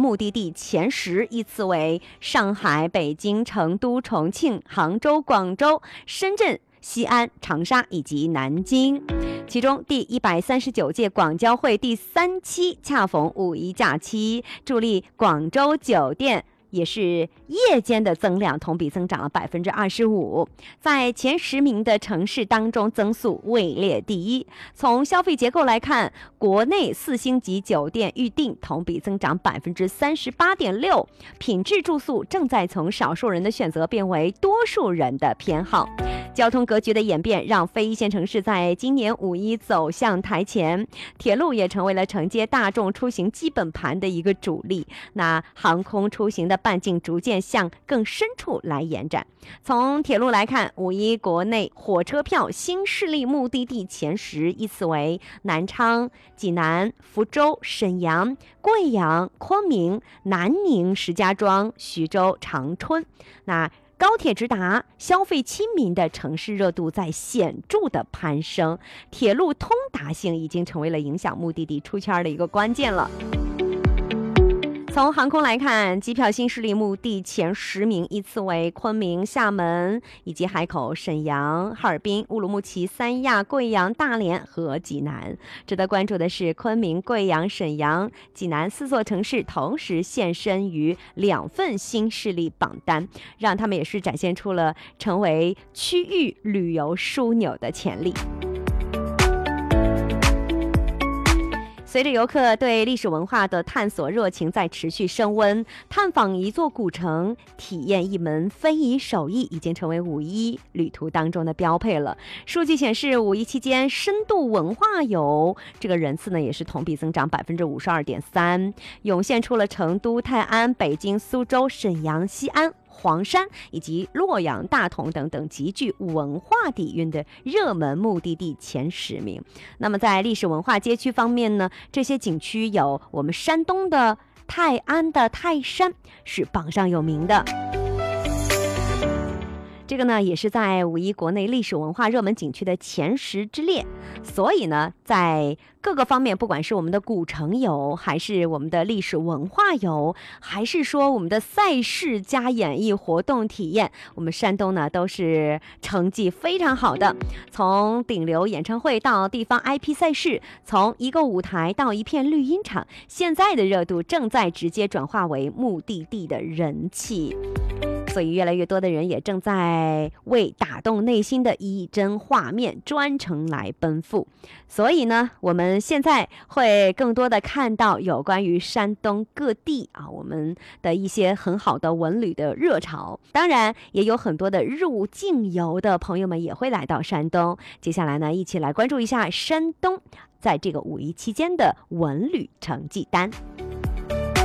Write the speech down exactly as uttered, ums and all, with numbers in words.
目的地前十依次为上海、北京、成都、重庆、杭州、广州、深圳、西安、长沙以及南京。其中第一百三十九届广交会第三期恰逢五一假期，助力广州酒店也是夜间的增量同比增长了百分之二十五，在前十名的城市当中增速位列第一。从消费结构来看，国内四星级酒店预订同比增长百分之三十八点六，品质住宿正在从少数人的选择变为多数人的偏好。交通格局的演变让非一线城市在今年五一走向台前，铁路也成为了承接大众出行基本盘的一个主力。那航空出行的半径逐渐向更深处来延展。从铁路来看，五一国内火车票新势力目的地前十依次为南昌、济南、福州、沈阳、贵阳、昆明、南宁、石家庄、徐州、长春。那高铁直达、消费亲民的城市热度在显著的攀升，铁路通达性已经成为了影响目的地出圈的一个关键了。从航空来看，机票新势力目的前十名依次为昆明、厦门以及海口、沈阳、哈尔滨、乌鲁木齐、三亚、贵阳、大连和济南。值得关注的是，昆明、贵阳、沈阳、济南四座城市同时现身于两份新势力榜单，让他们也是展现出了成为区域旅游枢纽的潜力。随着游客对历史文化的探索热情在持续升温，探访一座古城、体验一门非遗手艺已经成为五一旅途当中的标配了。数据显示，五一期间深度文化游这个人次呢，也是同比增长百分之五十二点三，涌现出了成都、泰安、北京、苏州、沈阳、西安、黄山以及洛阳、大同等等极具文化底蕴的热门目的地前十名。那么在历史文化街区方面呢，这些景区有我们山东的泰安的泰山是榜上有名的。这个呢，也是在五一国内历史文化热门景区的前十之列。所以呢，在各个方面，不管是我们的古城游，还是我们的历史文化游，还是说我们的赛事加演艺活动体验，我们山东呢都是成绩非常好的。从顶流演唱会到地方 I P 赛事，从一个舞台到一片绿茵场，现在的热度正在直接转化为目的地的人气。所以越来越多的人也正在为打动内心的一帧画面专程来奔赴。所以呢，我们现在会更多的看到有关于山东各地啊，我们的一些很好的文旅的热潮。当然也有很多的入境游的朋友们也会来到山东。接下来呢，一起来关注一下山东在这个五一期间的文旅成绩单。